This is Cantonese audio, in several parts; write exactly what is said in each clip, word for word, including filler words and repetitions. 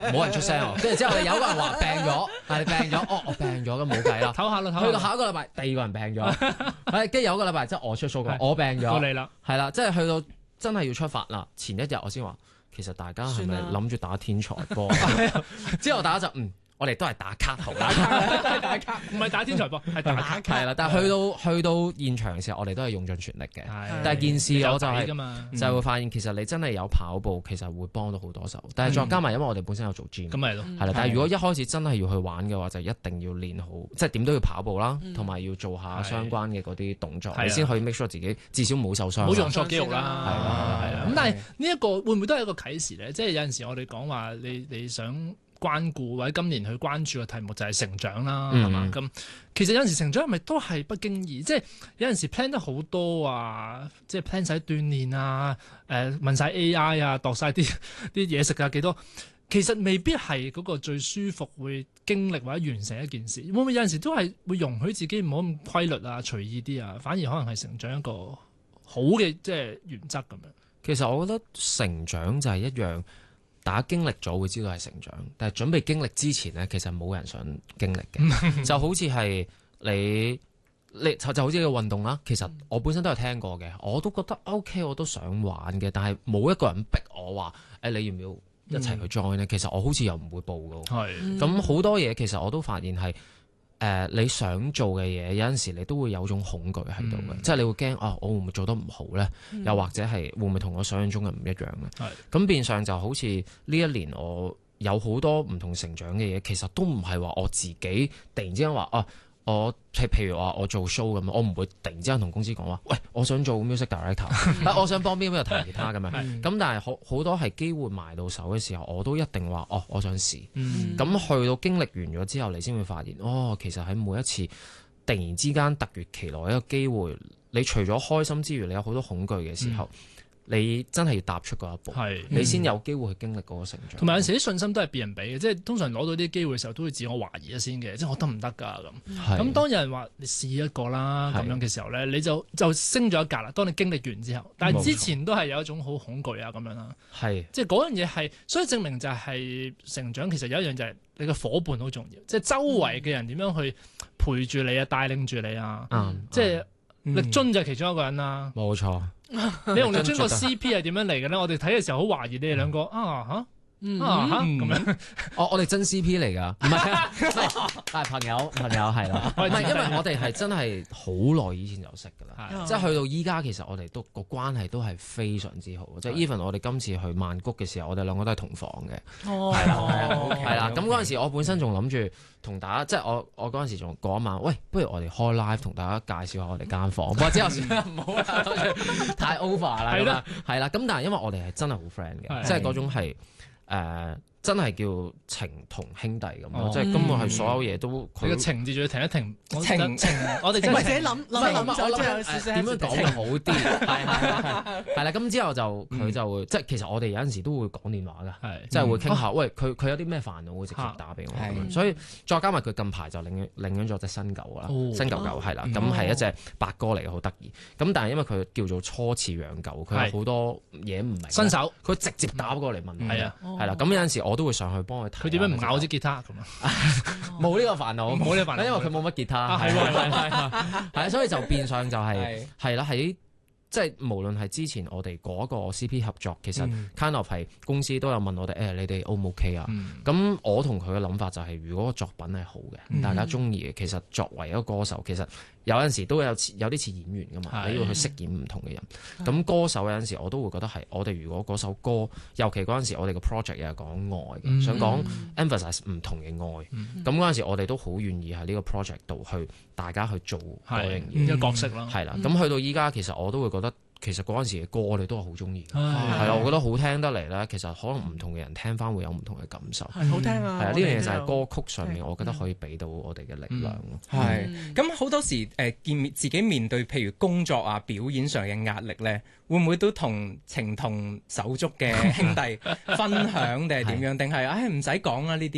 冇人出聲喎。跟住之後，有個人話病咗，係你病咗，哦，我病咗，咁冇計啦。 唞下啦，唞下。 去到下一個禮拜，第二個人病咗，係跟住有個禮拜即係我出數據，我病咗， 到你啦， 係啦，即係去到真係要出發啦。前一日我先話，其實大家係咪諗住打天才波？之後大家就嗯。我哋都係打卡好啦， 都係打卡，唔係打天才波，係打卡。 係啦，但係去到去到現場嘅時候，我哋都係用盡全力嘅。但係件事我就係、是、就係會發現，其實你真係有跑步，其實會幫到好多手。但係再加埋，因為我哋本身有做 gym， 咁咪咯。 係啦，但係如果一開始真係要去玩嘅話，就一定要練好，即係點都要跑步啦，同埋要做下相關嘅嗰啲動作，你先可以 make sure 自己至少冇受傷， 冇用錯肌肉啦。係啦，係啦。咁但係呢一個會唔會都係一個啟示咧？即係有陣時我哋講話，你你想關顧或者今年去關注嘅題目就係成長啦，係嘛？咁其實有陣時成長係咪都係不經意？即係有陣時 plan 得好多啊，即係 plan 晒鍛鍊啊，誒問晒 A I 啊，度晒啲啲嘢食啊幾多，其實未必係嗰個最舒服會經歷或者完成一件事。會唔會有陣時都係會容許自己唔好咁規律啊、隨意啲啊，反而可能係成長一個好嘅即係原則咁樣？ 其實我覺得成長就係一樣。大家經歷咗會知道係成長，但係準備經歷之前呢，其實冇人想經歷嘅。就好似係你，你就就好似個運動啦。其實我本身都有聽過嘅，我都覺得 OK， 我都想玩嘅，但係冇一個人逼我話，誒你要唔要一齊去 join 呢？嗯、其實我好似又唔會報㗎。係咁好多嘢，其實我都發現係。誒、呃、你想做嘅嘢，有陣時你都會有種恐懼喺度嘅，嗯、即係你會驚啊，我會唔會做得唔好咧？嗯、又或者係會唔會同我想象中嘅唔一樣咧？咁是變相就好似呢一年我有好多唔同成長嘅嘢，其實都唔係話我自己突然之間話啊。我譬譬如話我做 show 咁，我唔會突然之間同公司講話，喂，我想做 music director，我想幫邊邊度彈吉他咁樣。咁但係好好多係機會埋到手嘅時候，我都一定話，哦，我想試。咁、嗯、去到經歷完咗之後，你先會發現，哦，其實喺每一次突然之間突如其來一個機會，你除咗開心之餘，你有好多恐懼嘅時候。嗯你真係要踏出嗰一步，是你先有機會去經歷嗰個成長。同埋、嗯、 有陣時啲信心都係別人俾嘅，即係通常攞到啲機會嘅時候，都會自我懷疑咗先嘅，即係我得唔得㗎咁。咁是當有人話你試一個啦咁樣嘅時候咧，你就就升咗一格啦。當你經歷完之後，但係之前都係有一種好恐懼啊咁樣啦。係是，即係嗰樣嘢係，所以證明就係成長其實有一樣就係你嘅伙伴好重要，即係周圍嘅人點樣去陪住你啊，帶領住你啊，嗯、即係。力尊就係其中一個人啦， 冇錯。 你同力尊個 C P 係點樣嚟嘅咧？我哋睇嘅時候好懷疑你哋兩個啊嚇。啊嚇咁樣，我我哋真 C P 嚟㗎，唔係，係朋友朋友係啦，唔係因為我哋係真係好耐以前就識㗎啦，即係去到依家其實我哋都個關係都係非常之好，即係 even 我哋今次去曼谷嘅時候，我哋兩個都係同房嘅，係啦係啦，咁嗰陣時我本身仲諗住同大家，即係我我嗰陣時仲嗰一晚，喂，不如我哋開 live 同大家介紹下我哋間房，或者有時唔好啦，太 over 啦，係啦係啦，咁但係因為我哋係真係好 friend 嘅，即係嗰種係。誒、呃、真係叫情同兄弟咁咯，哦、即係根本係所有嘢都佢個情字仲要停一停， 情情我哋真係自己諗諗諗咗之後， 點樣講就好啲？係係係啦，咁之後就佢就會、嗯、即係其實我哋有陣時都會講電話㗎，嗯、即係會傾下，嗯、喂佢佢有啲咩煩惱會直接打俾我咁樣，所以再加埋佢近排就領領養咗隻新狗啦，哦、新狗狗係啦，咁係、哦、一隻白哥嚟嘅，好得意。咁但係因為佢叫做初次養狗，佢有好多嘢唔明， 新手佢直接打過嚟問，係啊。 嗯係啦，咁有陣時我都會上去幫佢睇。 佢點解唔咬支吉他咁啊？ 冇呢個煩惱， 冇呢個煩惱， 因為佢冇乜吉他。係係係係啊，所以就變相就係係啦，喺即係無論係之前我哋嗰個 C P 合作，其實 kind of 係公司都有問我哋誒，你哋 O 唔 OK 啊？咁我同佢嘅諗法就係，如果個作品係好嘅，大家中意嘅，其實作為一個歌手，其實有陣時都有有啲似演員噶嘛，你要去飾演唔同嘅人。咁歌手有陣時我都會覺得係，我哋如果嗰首歌，尤其嗰陣時我哋個 project 又係講愛嘅，想講 emphasize 唔同嘅愛。咁嗰陣時我哋都好願意喺呢個 project 度去大家去做嗰樣嘢， 一個角色啦。 係啦，咁去到依家其實我都會覺得。其實嗰陣時嘅歌我哋都係好中意，係啊，我覺得好聽得嚟咧。其實可能唔同嘅人聽翻會有唔同嘅感受， 係好聽啊！ 係啊，呢樣嘢就係歌曲上面，我覺得可以俾到我哋嘅力量咯。 係咁好多時誒見面自己面對譬如工作啊、表演上嘅壓力咧，會唔會都同情同手足嘅兄弟分享定係點樣？定係唉唔使講啦呢啲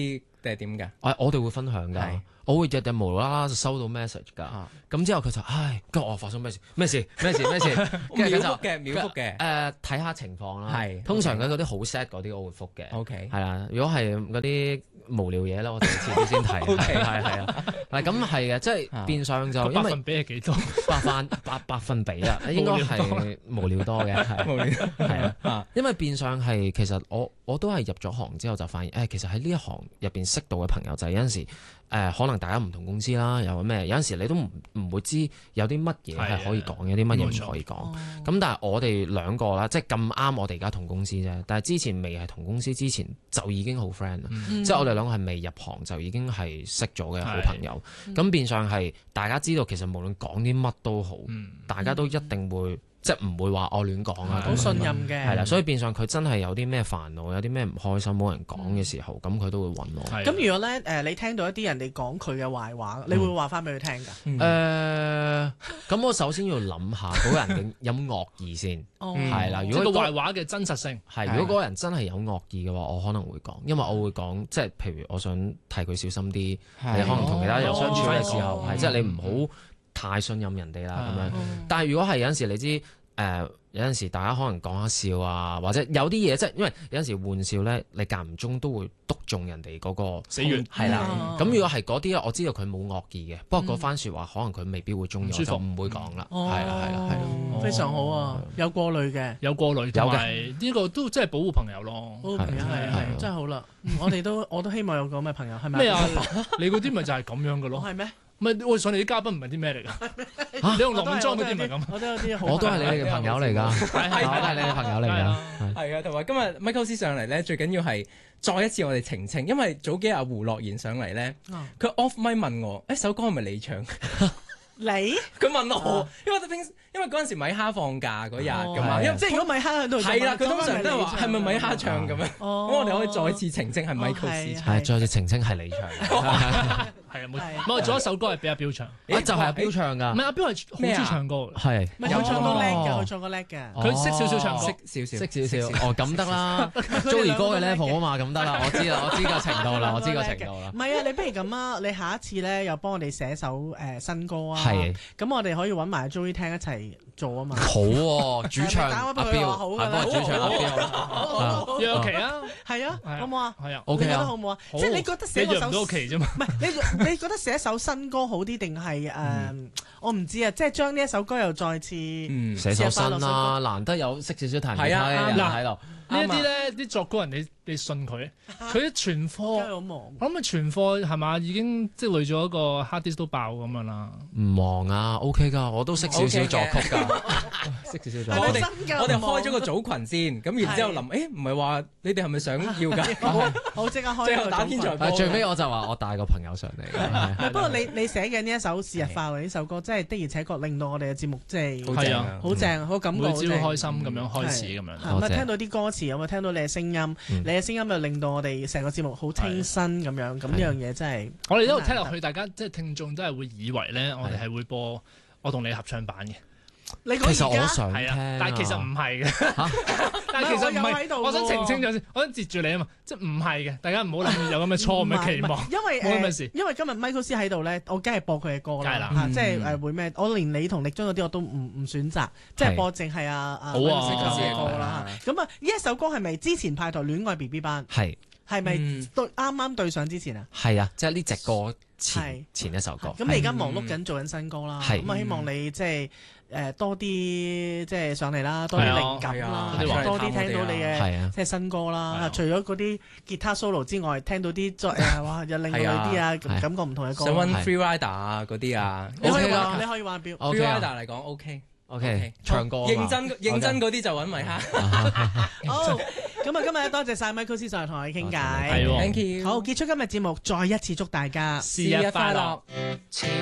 定係點㗎？ 我我哋會分享㗎係， 我會日日無啦啦就收到 message 㗎，咁之後佢就唉，跟住我發生咩事？咩事？咩事？咩事？跟住佢就秒覆嘅，秒覆嘅。 誒睇下情況啦， 係通常嗰啲好 sad 嗰啲我會覆嘅。 OK， 係啦，如果係嗰啲無聊嘢咧，我哋遲啲先睇。 OK 係係啊，係咁係嘅，即係變相就因為個百分比係幾多？ 百分百百分比啊，應該係無聊多嘅，係無聊係啊， 啊， 因為變相係其實我我都係入咗行之後就發現，誒其實喺呢一行入邊識到嘅朋友就係有陣時誒可能大家唔同公司啦，又咩有陣時你都唔唔會知有啲乜嘢係可以講，有啲乜嘢唔可以講。咁但係我哋兩個啦，即係咁啱我哋而家同公司啫，但係之前未係同公司之前就已經好 friend 啦，即係我哋兩個係未入行就已經係識咗嘅好朋友。咁變相係大家知道其實無論講啲乜都好，大家都一定會。即係唔會話我亂講啊， 好信任嘅。 係啦，所以變相佢真係有啲咩煩惱，有啲咩唔開心，冇人講嘅時候，咁佢都會揾我。 咁如果咧誒，你聽到一啲人哋講佢嘅壞話，你會話翻俾佢聽㗎？ 誒，咁我首先要諗下嗰個人嘅有冇惡意先，係啦。如果個壞話嘅真實性係，如果嗰個人真係有惡意嘅話，我可能會講，因為我會講，即係譬如我想提佢小心啲，你可能同其他人相處嘅時候，係即係你唔好太信任人哋啦咁樣。但係如果係有陣時你知誒、呃、有陣時大家可能講下笑啊，或者有啲嘢即係因為有陣時玩笑咧，你間唔中都會篤中人哋嗰個死穴係啦。咁如果係嗰啲我知道佢冇惡意嘅，不過嗰番説話可能佢未必會中意，我就唔會講啦。係啦係啦係啦， 非常好啊，有過濾嘅， 有過濾，同埋呢個都真係保護朋友咯。 保護朋友係係真係好啦。我哋都我都希望有個咁嘅朋友係咪？ 咩啊？你嗰啲咪就係咁樣嘅咯？ 係咩？ 唔係我上嚟啲嘉賓唔係啲咩嚟㗎？你用濃妝嗰啲唔係咁。 我都有啲好。 我都係你哋嘅朋友嚟㗎，係係你嘅朋友嚟㗎。 係啊，同埋今日 Michael 師上嚟咧，最緊要係再一次我哋澄清，因為早幾日胡樂賢上嚟咧，佢 off mic 問我：誒首歌係咪你唱？ 你？ 佢問我，因為平因為嗰陣時米哈放假嗰日㗎嘛，因為即係如果米哈喺度， 係啦，佢通常都係話係咪米哈唱咁樣？咁我哋可以再次澄清係 Michael 師唱， 係再次澄清係你唱。 係啊，冇，我做一首歌係俾阿彪唱， 啊就係阿彪唱㗎， 唔係阿彪係好中意唱歌嘅， 係， 唔係佢唱歌叻嘅，佢唱歌叻嘅， 佢識少少唱歌， 識少少， 識少少，哦咁得啦，Joey 哥嘅 level 啊嘛，咁得啦，我知啦，我知個程度啦，我知個程度啦。 唔係啊，你不如咁啊，你下一次咧又幫我哋寫首誒新歌啊， 係， 咁我哋可以揾埋 Joey 聽一齊做啊嘛。 好喎，主唱阿彪，係幫我主唱阿彪， 約期啊， 係啊，好唔好啊？ 係啊 ，OK 啊，好唔好啊？即係你覺得寫個首都期啫嘛？ 唔係你你覺得寫首新歌好啲定係誒？我唔知啊，即係將呢一首歌又再次寫首新啦，難得有識少少彈吉他嘅人喺度。 呢一啲咧，啲作歌人你你信佢，佢一存貨， 好忙。 我諗佢存貨係嘛，已經積累咗一個 hard disk 都爆咁樣啦。 唔忙啊 ，OK 噶，我都識少少作曲㗎，識少少作曲。 我哋我哋開咗個組群先，咁然之後臨，誒唔係話你哋係咪想要㗎？ 好即刻開。 最後打天才波。 最尾我就話我帶個朋友上嚟。 不過你你寫嘅呢一首《是日化為》呢首歌，真係的而且確令到我哋嘅節目即係好正， 好正，好感覺。 每朝開心咁樣開始咁樣。 咁啊，聽到啲歌詞，有冇聽到你嘅聲音？你嘅聲音又令到我哋成個節目好清新咁樣。咁呢樣嘢真係。 我哋一路聽落去，大家即係聽眾都係會以為咧，我哋係會播我同你合唱版嘅。 你其實我想聽， 但係其實唔係嘅。但係其實唔係，我想澄清咗先，我想截住你啊嘛，即係唔係嘅，大家唔好諗有咁嘅錯誤嘅期望。 因為冇咁嘅事， 因為今日 Michael 師喺度咧，我梗係播佢嘅歌啦，即係誒會咩？我連你同力章嗰啲我都唔唔選擇，即係播淨係阿阿 Michael 師嘅歌啦。咁啊，呢一首歌係咪之前派台戀愛 B B 班？ 係係咪對啱啱對上之前啊？ 係啊，即係呢隻歌前前一首歌。 咁你而家忙碌緊做緊新歌啦，咁啊希望你即係。誒多啲即係上嚟啦，多啲靈感啦，多啲聽到你嘅即係新歌啦。除咗嗰啲吉他 solo 之外，聽到啲再誒哇又另類啲啊，感覺唔同嘅歌。 想揾 free rider 啊嗰啲啊 ，OK 啦，你可以玩表 free rider 嚟講 OK OK 唱歌認真認真嗰啲就揾米哈。 好，咁啊今日多謝晒 Michael 師上嚟同我哋傾偈。 係喎， Thank you。 好，結束今日節目，再一次祝大家生日快樂。